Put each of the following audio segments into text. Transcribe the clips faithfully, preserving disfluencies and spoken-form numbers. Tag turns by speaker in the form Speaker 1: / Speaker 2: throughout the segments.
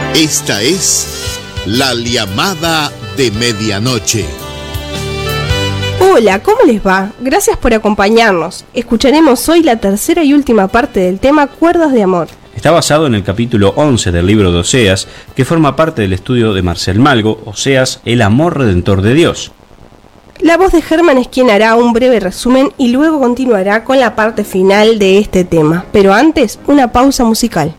Speaker 1: Esta es La Llamada de Medianoche.
Speaker 2: Hola, ¿cómo les va? Gracias por acompañarnos. Escucharemos hoy la tercera y última parte del tema Cuerdas de Amor.
Speaker 3: Está basado en el capítulo once del libro de Oseas, que forma parte del estudio de Marcel Malgo, Oseas, el amor redentor de Dios.
Speaker 2: La voz de Germán es quien hará un breve resumen y luego continuará con la parte final de este tema. Pero antes, una pausa musical.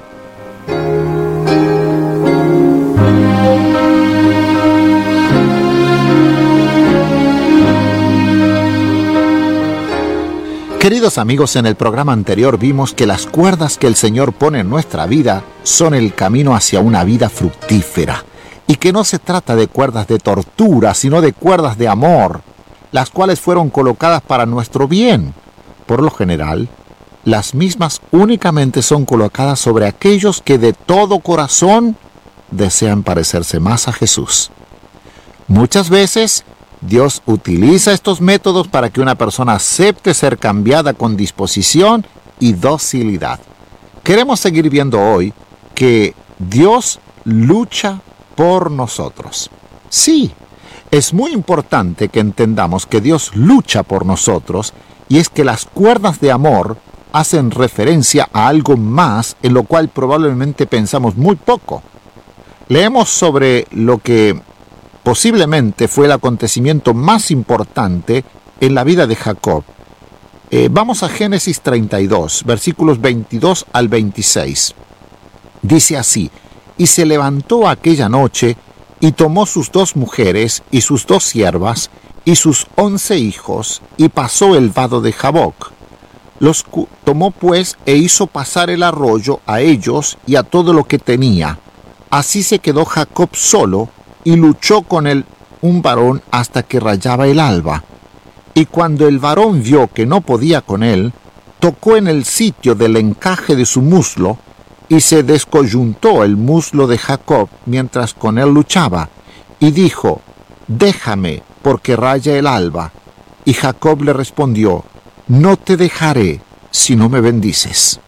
Speaker 4: Queridos amigos, en el programa anterior vimos que las cuerdas que el Señor pone en nuestra vida son el camino hacia una vida fructífera, y que no se trata de cuerdas de tortura, sino de cuerdas de amor, las cuales fueron colocadas para nuestro bien. Por lo general, las mismas únicamente son colocadas sobre aquellos que de todo corazón desean parecerse más a Jesús. Muchas veces, Dios utiliza estos métodos para que una persona acepte ser cambiada con disposición y docilidad. Queremos seguir viendo hoy que Dios lucha por nosotros. Sí, es muy importante que entendamos que Dios lucha por nosotros, y es que las cuerdas de amor hacen referencia a algo más en lo cual probablemente pensamos muy poco. Leemos sobre lo que posiblemente fue el acontecimiento más importante en la vida de Jacob. Eh, vamos a Génesis treinta y dos, versículos veintidós al veintiséis. Dice así: y se levantó aquella noche, y tomó sus dos mujeres, y sus dos siervas, y sus once hijos, y pasó el vado de Jaboc. Los tomó pues, e hizo pasar el arroyo a ellos y a todo lo que tenía. Así se quedó Jacob solo, y luchó con él un varón hasta que rayaba el alba. Y cuando el varón vio que no podía con él, tocó en el sitio del encaje de su muslo, y se descoyuntó el muslo de Jacob mientras con él luchaba, y dijo: déjame, porque raya el alba. Y Jacob le respondió: no te dejaré si no me bendices.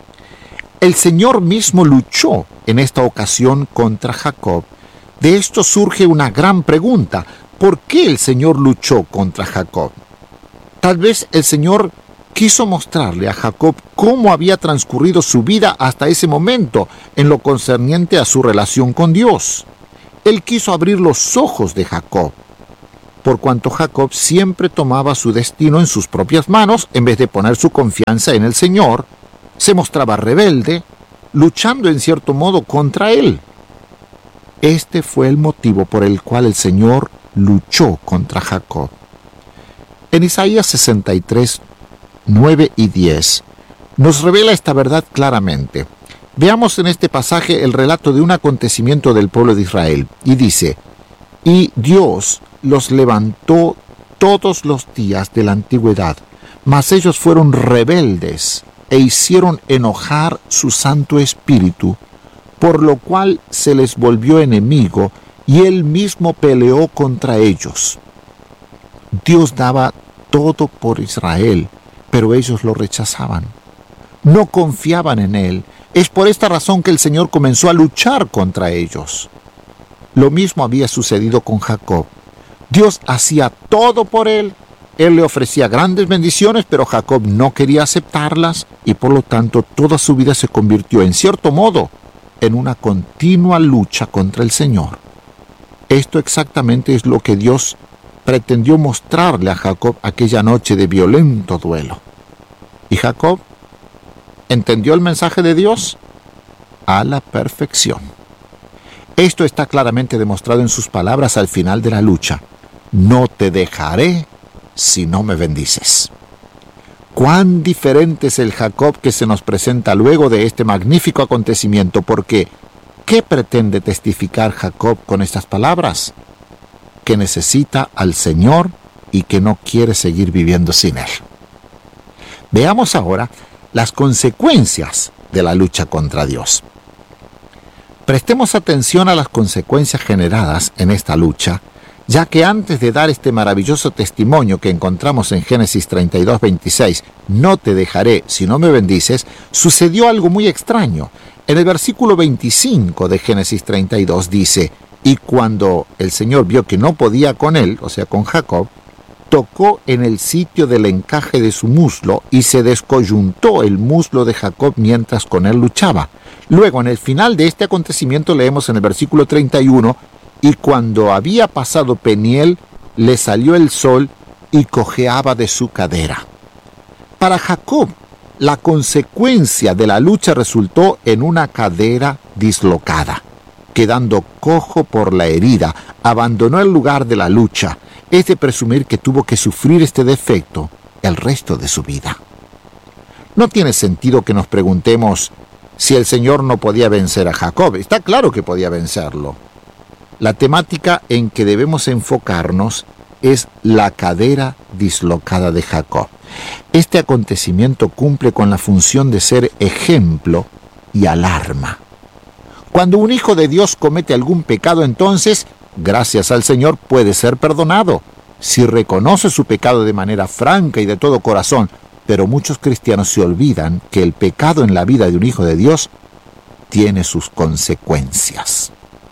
Speaker 4: El Señor mismo luchó en esta ocasión contra Jacob. De esto surge una gran pregunta: ¿por qué el Señor luchó contra Jacob? Tal vez el Señor quiso mostrarle a Jacob cómo había transcurrido su vida hasta ese momento en lo concerniente a su relación con Dios. Él quiso abrir los ojos de Jacob, por cuanto Jacob siempre tomaba su destino en sus propias manos en vez de poner su confianza en el Señor. Se mostraba rebelde, luchando en cierto modo contra él. Este fue el motivo por el cual el Señor luchó contra Jacob. En Isaías sesenta y tres, nueve y diez, nos revela esta verdad claramente. Veamos en este pasaje el relato de un acontecimiento del pueblo de Israel, y dice: y Dios los levantó todos los días de la antigüedad, mas ellos fueron rebeldes e hicieron enojar su Santo Espíritu, por lo cual se les volvió enemigo, y él mismo peleó contra ellos. Dios daba todo por Israel, pero ellos lo rechazaban. No confiaban en él. Es por esta razón que el Señor comenzó a luchar contra ellos. Lo mismo había sucedido con Jacob. Dios hacía todo por él. Él le ofrecía grandes bendiciones, pero Jacob no quería aceptarlas, y por lo tanto toda su vida se convirtió, en cierto modo, en una continua lucha contra el Señor. Esto exactamente es lo que Dios pretendió mostrarle a Jacob aquella noche de violento duelo. ¿Y Jacob entendió el mensaje de Dios? A la perfección. Esto está claramente demostrado en sus palabras al final de la lucha: no te dejaré si no me bendices. Cuán diferente es el Jacob que se nos presenta luego de este magnífico acontecimiento, porque ¿qué pretende testificar Jacob con estas palabras? Que necesita al Señor y que no quiere seguir viviendo sin él. Veamos ahora las consecuencias de la lucha contra Dios. Prestemos atención a las consecuencias generadas en esta lucha, ya que antes de dar este maravilloso testimonio que encontramos en Génesis treinta y dos, veintiséis, no te dejaré si no me bendices, sucedió algo muy extraño. En el versículo veinticinco de Génesis treinta y dos dice, y cuando el Señor vio que no podía con él, o sea con Jacob, tocó en el sitio del encaje de su muslo y se descoyuntó el muslo de Jacob mientras con él luchaba. Luego, en el final de este acontecimiento, leemos en el versículo treinta y uno, y cuando había pasado Peniel, le salió el sol y cojeaba de su cadera. Para Jacob, la consecuencia de la lucha resultó en una cadera dislocada. Quedando cojo por la herida, abandonó el lugar de la lucha. Es de presumir que tuvo que sufrir este defecto el resto de su vida. No tiene sentido que nos preguntemos si el Señor no podía vencer a Jacob. Está claro que podía vencerlo. La temática en que debemos enfocarnos es la cadera dislocada de Jacob. Este acontecimiento cumple con la función de ser ejemplo y alarma. Cuando un hijo de Dios comete algún pecado, entonces, gracias al Señor, puede ser perdonado, si reconoce su pecado de manera franca y de todo corazón. Pero muchos cristianos se olvidan que el pecado en la vida de un hijo de Dios tiene sus consecuencias.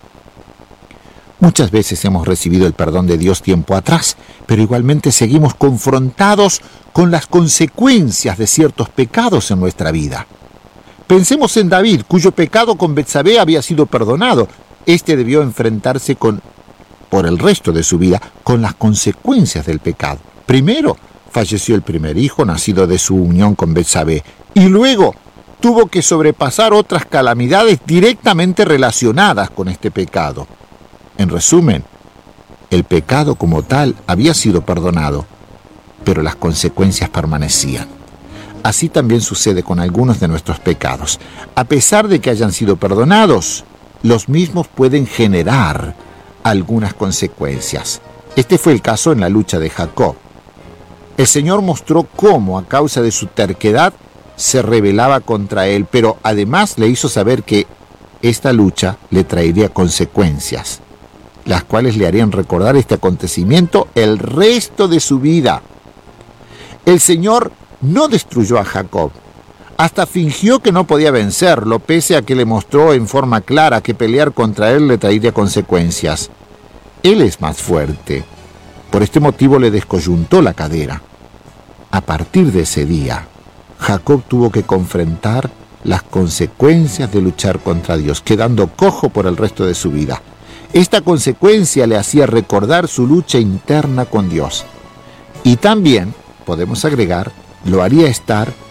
Speaker 4: Muchas veces hemos recibido el perdón de Dios tiempo atrás, pero igualmente seguimos confrontados con las consecuencias de ciertos pecados en nuestra vida. Pensemos en David, cuyo pecado con Betsabé había sido perdonado. Este debió enfrentarse con, por el resto de su vida con las consecuencias del pecado. Primero, falleció el primer hijo nacido de su unión con Betsabé, y luego tuvo que sobrepasar otras calamidades directamente relacionadas con este pecado. En resumen, el pecado como tal había sido perdonado, pero las consecuencias permanecían. Así también sucede con algunos de nuestros pecados. A pesar de que hayan sido perdonados, los mismos pueden generar algunas consecuencias. Este fue el caso en la lucha de Jacob. El Señor mostró cómo, a causa de su terquedad, se rebelaba contra él, pero además le hizo saber que esta lucha le traería consecuencias, las cuales le harían recordar este acontecimiento el resto de su vida. El Señor no destruyó a Jacob, hasta fingió que no podía vencerlo, pese a que le mostró en forma clara que pelear contra él le traería consecuencias. Él es más fuerte. Por este motivo le descoyuntó la cadera. A partir de ese día, Jacob tuvo que confrontar las consecuencias de luchar contra Dios, quedando cojo por el resto de su vida. Esta consecuencia le hacía recordar su lucha interna con Dios. Y también, podemos agregar, lo haría estar